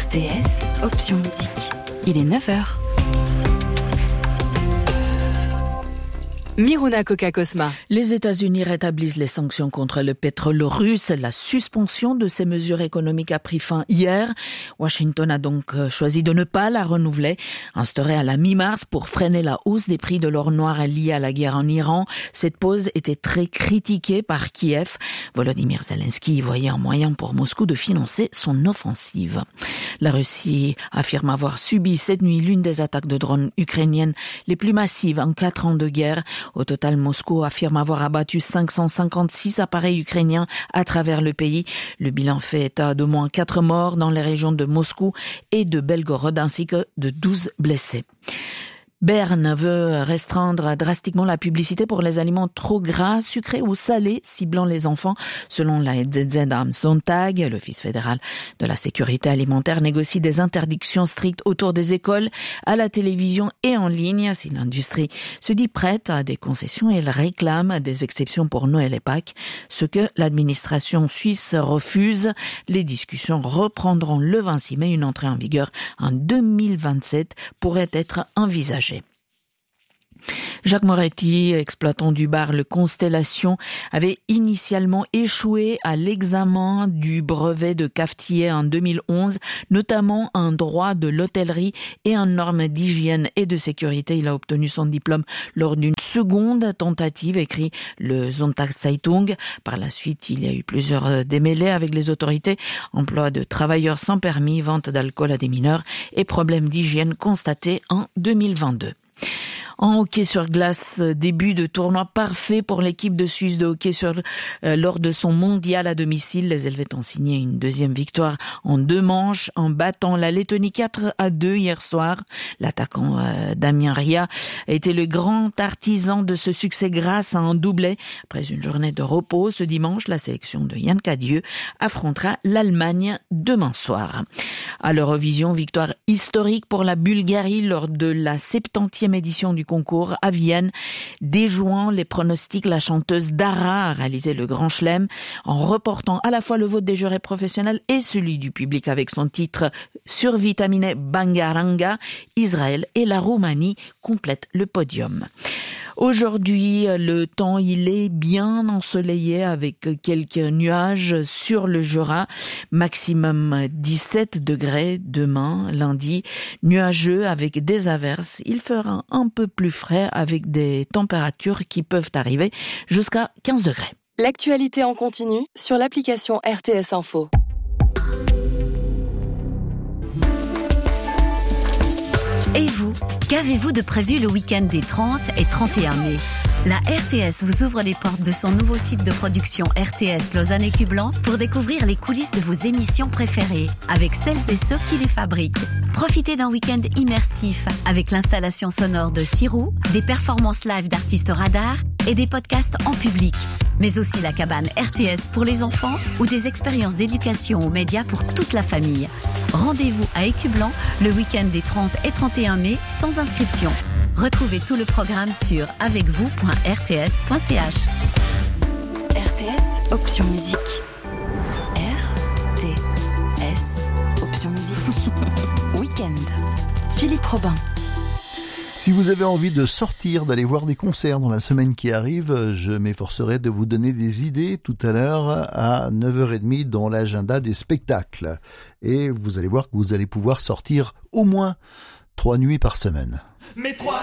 RTS, option musique. Il est 9h. Miruna Coca-Cosma. Les États-Unis rétablissent les sanctions contre le pétrole russe. La suspension de ces mesures économiques a pris fin hier. Washington a donc choisi de ne pas la renouveler, instaurée à la mi-mars pour freiner la hausse des prix de l'or noir liée à la guerre en Iran. Cette pause était très critiquée par Kiev. Volodymyr Zelensky y voyait un moyen pour Moscou de financer son offensive. La Russie affirme avoir subi cette nuit l'une des attaques de drones ukrainiennes les plus massives en 4 ans de guerre. Au total, Moscou affirme avoir abattu 556 appareils ukrainiens à travers le pays. Le bilan fait état d'au moins 4 morts dans les régions de Moscou et de Belgorod ainsi que de 12 blessés. Berne veut restreindre drastiquement la publicité pour les aliments trop gras, sucrés ou salés, ciblant les enfants. Selon la NZZ am Sonntag, l'Office fédéral de la sécurité alimentaire négocie des interdictions strictes autour des écoles, à la télévision et en ligne. Si l'industrie se dit prête à des concessions, elle réclame des exceptions pour Noël et Pâques, ce que l'administration suisse refuse. Les discussions reprendront le 26 mai. Une entrée en vigueur en 2027 pourrait être envisagée. Jacques Moretti, exploitant du bar Le Constellation, avait initialement échoué à l'examen du brevet de cafetier en 2011, notamment en droit de l'hôtellerie et en normes d'hygiène et de sécurité. Il a obtenu son diplôme lors d'une seconde tentative, écrit le Sonntagszeitung. Par la suite, il y a eu plusieurs démêlés avec les autorités, emploi de travailleurs sans permis, vente d'alcool à des mineurs et problèmes d'hygiène constatés en 2022. En hockey sur glace, début de tournoi parfait pour l'équipe de Suisse de hockey lors de son mondial à domicile. Les Helvètes ont signé une deuxième victoire en 2 manches en battant la Lettonie 4-2 hier soir. L'attaquant Damien Ria a été le grand artisan de ce succès grâce à un doublé. Après une journée de repos, ce dimanche, la sélection de Yann Cadieux affrontera l'Allemagne demain soir. À l'Eurovision, victoire historique pour la Bulgarie lors de la 70e édition du concours à Vienne. Déjouant les pronostics, la chanteuse Dara a réalisé le grand chelem en reportant à la fois le vote des jurés professionnels et celui du public avec son titre survitaminé Bangaranga. Israël et la Roumanie complètent le podium. Aujourd'hui, le temps, il est bien ensoleillé avec quelques nuages sur le Jura. Maximum 17 degrés demain, lundi. Nuageux avec des averses. Il fera un peu plus frais avec des températures qui peuvent arriver jusqu'à 15 degrés. L'actualité en continu sur l'application RTS Info. Et vous, qu'avez-vous de prévu le week-end des 30 et 31 mai ? La RTS vous ouvre les portes de son nouveau site de production RTS Lausanne et Cublan pour découvrir les coulisses de vos émissions préférées avec celles et ceux qui les fabriquent. Profitez d'un week-end immersif avec l'installation sonore de Sirou, des performances live d'artistes radars et des podcasts en public. Mais aussi la cabane RTS pour les enfants ou des expériences d'éducation aux médias pour toute la famille. Rendez-vous à Écublan le week-end des 30 et 31 mai sans inscription. Retrouvez tout le programme sur avecvous.rts.ch. RTS, option musique. RTS, option musique. Week-end. Philippe Robin. Si vous avez envie de sortir, d'aller voir des concerts dans la semaine qui arrive, je m'efforcerai de vous donner des idées tout à l'heure à 9h30 dans l'agenda des spectacles. Et vous allez voir que vous allez pouvoir sortir au moins 3 nuits par semaine.